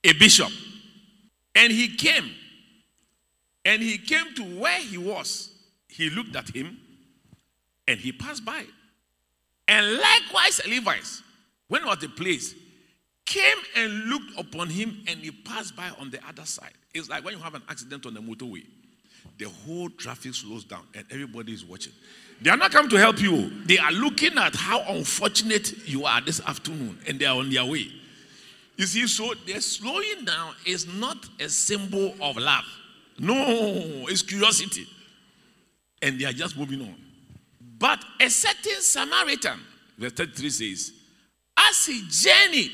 a bishop. And he came. And he came to where he was. He looked at him and he passed by. And likewise, Levites, when he was the place, came and looked upon him and he passed by on the other side. It's like when you have an accident on the motorway. The whole traffic slows down and everybody is watching. They are not coming to help you. They are looking at how unfortunate you are this afternoon and they are on their way. You see, so the slowing down is not a symbol of love. No, it's curiosity. And they are just moving on. But a certain Samaritan, verse 33 says, as he journeyed,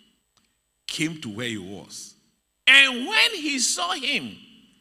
came to where he was. And when he saw him,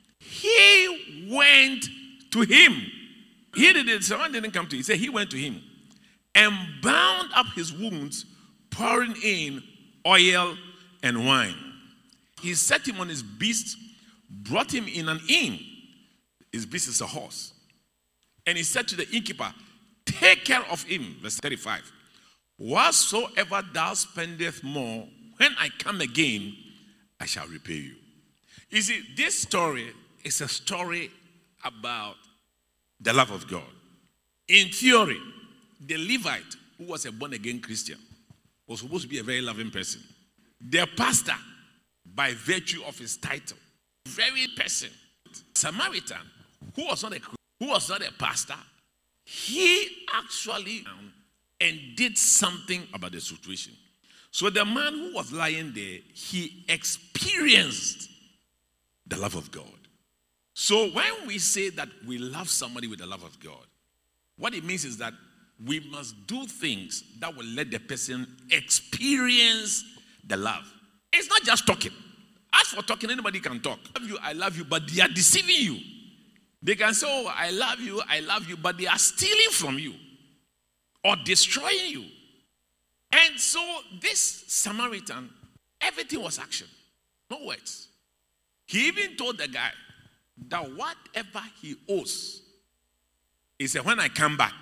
he went to him. He didn't, someone didn't come to him. He said he went to him and bound up his wounds, pouring in oil and wine. He set him on his beast, brought him in an inn. His beast is a horse. And he said to the innkeeper, take care of him. Verse 35. Whatsoever thou spendest more, when I come again, I shall repay you. You see, this story is a story about the love of God. In theory, the Levite, who was a born-again Christian, was supposed to be a very loving person. The pastor, by virtue of his title, very person. Samaritan, who was not a pastor, he actually and did something about the situation. So the man who was lying there, he experienced the love of God. So when we say that we love somebody with the love of God, what it means is that we must do things that will let the person experience the love. It's not just talking. As for talking, anybody can talk. I love you, but they are deceiving you. They can say, oh, I love you, but they are stealing from you or destroying you. And so this Samaritan, everything was action, no words. He even told the guy that whatever he owes, he said, when I come back,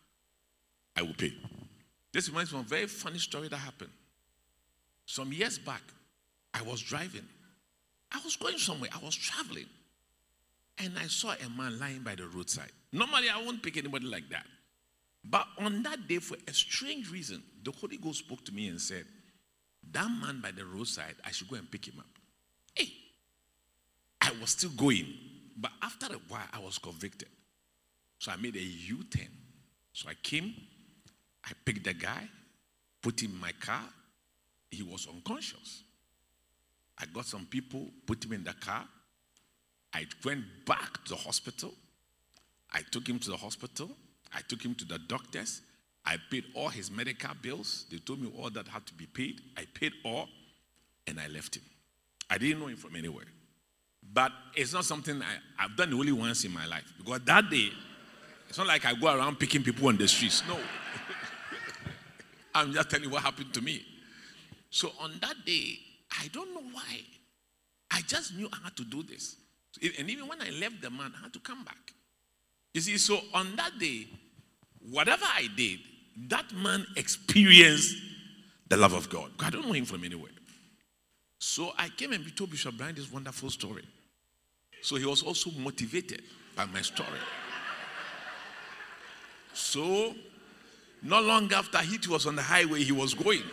I will pay. This reminds me of a very funny story that happened. Some years back, I was driving. I was going somewhere. I was traveling. And I saw a man lying by the roadside. Normally, I won't pick anybody like that. But on that day, for a strange reason, the Holy Ghost spoke to me and said, that man by the roadside, I should go and pick him up. Hey, I was still going. But after a while, I was convicted. So I made a U-turn. So I came, I picked the guy, put him in my car. He was unconscious. I got some people, put him in the car. I went back to the hospital. I took him to the hospital. I took him to the doctors. I paid all his medical bills. They told me all that had to be paid. I paid all, and I left him. I didn't know him from anywhere. But it's not something I've done only once in my life. Because that day, it's not like I go around picking people on the streets. No. I'm just telling you what happened to me. So on that day, I don't know why. I just knew I had to do this. And even when I left the man, I had to come back. You see, so on that day, whatever I did, that man experienced the love of God. I don't know him from anywhere. So I came and told Bishop Brian this wonderful story. So he was also motivated by my story. So not long after he was on the highway, he was going.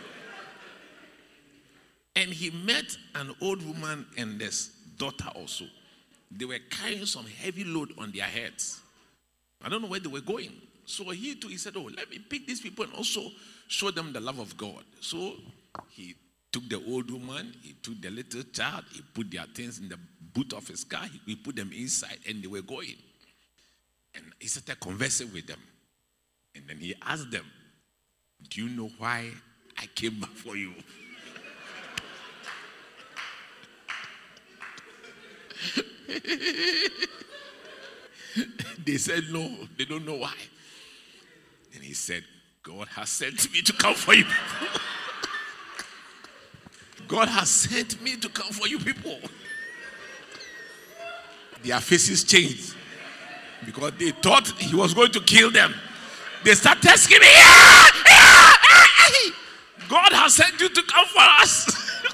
And he met an old woman and this daughter also. They were carrying some heavy load on their heads. I don't know where they were going. So he said, oh, let me pick these people and also show them the love of God. So he took the old woman, he took the little child, he put their things in the boot of his car, he put them inside, and they were going. And he started conversing with them. And then he asked them, do you know why I came back for you? They said no, they don't know why. And he said, God has sent me to come for you people. God has sent me to come for you people. Their faces changed because they thought he was going to kill them. They started screaming, God has sent you to come for us.